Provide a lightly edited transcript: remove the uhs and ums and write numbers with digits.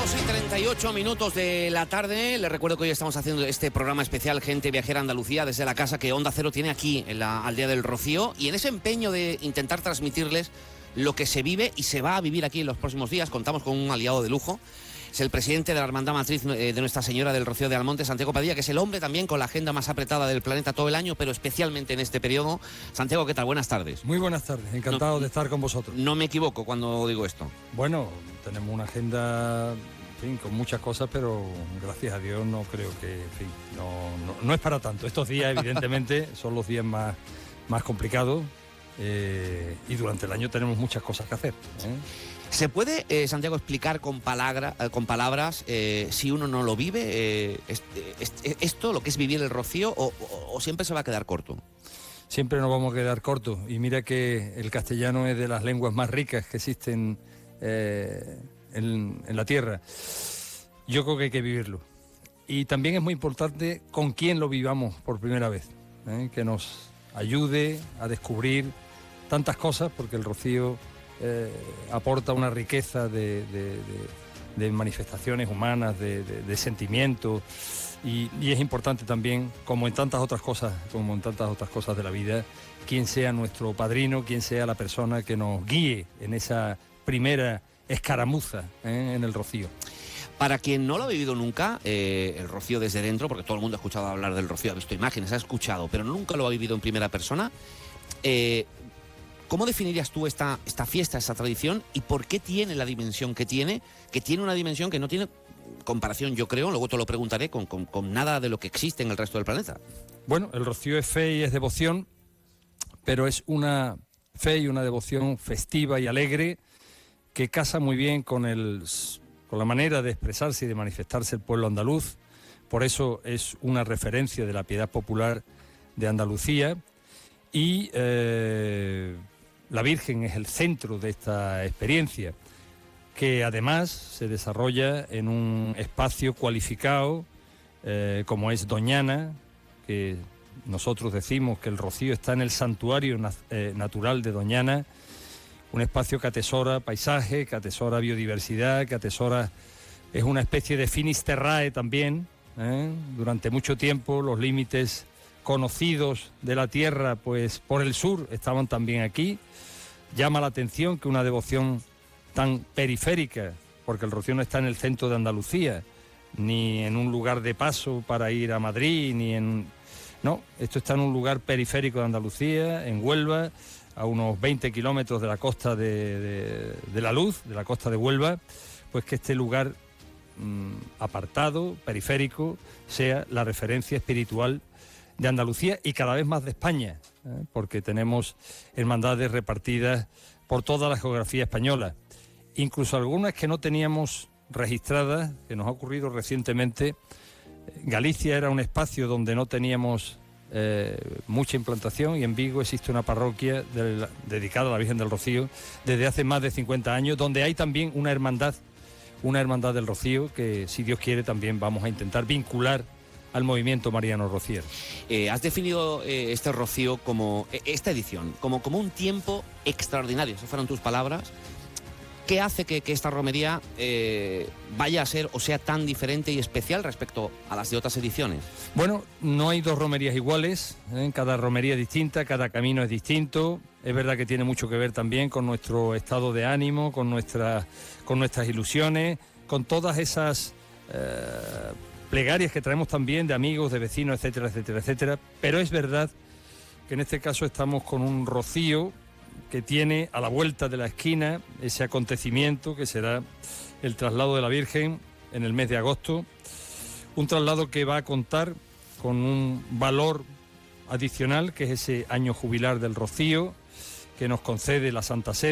2:38 de la tarde. Les recuerdo que hoy estamos haciendo este programa especial Gente Viajera Andalucía desde la casa que Onda Cero tiene aquí en la Aldea del Rocío, y en ese empeño de intentar transmitirles lo que se vive y se va a vivir aquí en los próximos días, contamos con un aliado de lujo. Es el presidente de la Hermandad Matriz de Nuestra Señora del Rocío de Almonte, Santiago Padilla, que es el hombre también con la agenda más apretada del planeta todo el año, pero especialmente en este periodo. Santiago, ¿qué tal? Buenas tardes. Muy buenas tardes, encantado de estar con vosotros. No me equivoco cuando digo esto. Bueno, tenemos una agenda, en fin, con muchas cosas, pero gracias a Dios no creo que, en fin, no es para tanto. Estos días, evidentemente, son los días más complicados y durante el año tenemos muchas cosas que hacer. ¿Se puede, Santiago, explicar con palabras si uno no lo vive, esto, lo que es vivir el Rocío, o siempre se va a quedar corto? Siempre nos vamos a quedar cortos, y mira que el castellano es de las lenguas más ricas que existen en la tierra. Yo creo que hay que vivirlo. Y también es muy importante con quién lo vivamos por primera vez, que nos ayude a descubrir tantas cosas, porque el Rocío aporta una riqueza de manifestaciones humanas, de sentimientos, y es importante también, como en tantas otras cosas de la vida, quién sea nuestro padrino, quién sea la persona que nos guíe en esa primera escaramuza en el Rocío. Para quien no lo ha vivido nunca, el Rocío desde dentro, porque todo el mundo ha escuchado hablar del Rocío, ha visto imágenes, ha escuchado, pero nunca lo ha vivido en primera persona, ¿cómo definirías tú esta fiesta, esta tradición, y por qué tiene la dimensión que tiene una dimensión que no tiene comparación, yo creo, luego te lo preguntaré, con nada de lo que existe en el resto del planeta? Bueno, el Rocío es fe y es devoción, pero es una fe y una devoción festiva y alegre que casa muy bien con la manera de expresarse y de manifestarse el pueblo andaluz. Por eso es una referencia de la piedad popular de Andalucía, y la Virgen es el centro de esta experiencia, que además se desarrolla en un espacio cualificado como es Doñana, que nosotros decimos que el Rocío está en el santuario natural de Doñana, un espacio que atesora paisaje, que atesora biodiversidad, que atesora, es una especie de finis terrae también. Durante mucho tiempo los límites conocidos de la tierra, pues por el sur, estaban también aquí. Llama la atención que una devoción tan periférica, porque el Rocío no está en el centro de Andalucía, ni en un lugar de paso para ir a Madrid, no, esto está en un lugar periférico de Andalucía, en Huelva, a unos 20 kilómetros de la costa de La Luz, de la costa de Huelva, pues que este lugar apartado, periférico, sea la referencia espiritual de Andalucía y cada vez más de España, porque tenemos hermandades repartidas por toda la geografía española, incluso algunas que no teníamos registradas, que nos ha ocurrido recientemente. Galicia era un espacio donde no teníamos mucha implantación, y en Vigo existe una parroquia dedicada a la Virgen del Rocío desde hace más de 50 años, donde hay también una hermandad del Rocío que, si Dios quiere, también vamos a intentar vincular al movimiento mariano rociero. Has definido este Rocío como, esta edición, como un tiempo extraordinario, esas fueron tus palabras. ¿Qué hace que esta romería vaya a ser o sea tan diferente y especial respecto a las de otras ediciones? Bueno, no hay dos romerías iguales, cada romería es distinta, cada camino es distinto. Es verdad que tiene mucho que ver también con nuestro estado de ánimo, con nuestras ilusiones, con todas esas plegarias que traemos también de amigos, de vecinos, etcétera, etcétera, etcétera. Pero es verdad que en este caso estamos con un Rocío que tiene a la vuelta de la esquina ese acontecimiento que será el traslado de la Virgen en el mes de agosto, un traslado que va a contar con un valor adicional, que es ese año jubilar del Rocío que nos concede la Santa Sede.